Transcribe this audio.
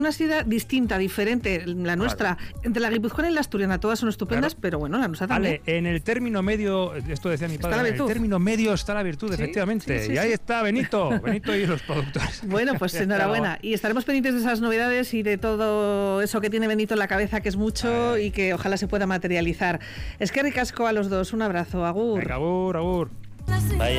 Una sidra distinta, diferente, la nuestra, entre la guipuzcoana y la asturiana, todas son estupendas, pero bueno, la nuestra también. En el término medio, esto decía mi padre, en el término medio está la virtud, efectivamente. Sí, y ahí está Benito y los productores. Bueno, pues enhorabuena. Y estaremos pendientes de esas novedades y de todo eso que tiene Benito en la cabeza, que es mucho y que ojalá se pueda materializar. Es que ricasco a los dos. Un abrazo. Agur. Venga, agur. Vaya.